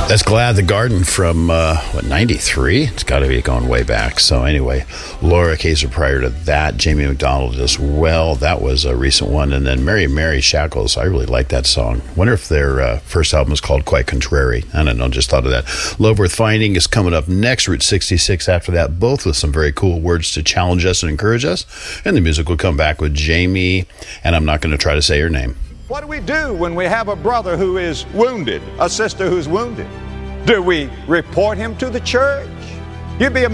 That's Glad the Garden from, 93? It's got to be going way back. So anyway, Laura Kaiser prior to that, Jamie McDonald as well. That was a recent one. And then Mary Shackles. I really like that song. Wonder if their first album is called Quite Contrary. I don't know, just thought of that. Love Worth Finding is coming up next. Route 66 after that, both with some very cool words to challenge us and encourage us. And the music will come back with Jamie, and I'm not going to try to say her name. What do we do when we have a brother who is wounded, a sister who's wounded? Do we report him to the church? You'd be